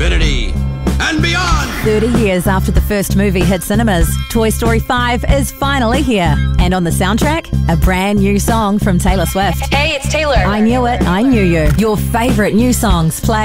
infinity and beyond. 30 years after the first movie hit cinemas, Toy Story 5 is finally here. And on the soundtrack, a brand new song from Taylor Swift. Hey, it's Taylor. I Knew It, I Knew You. Your favourite new songs play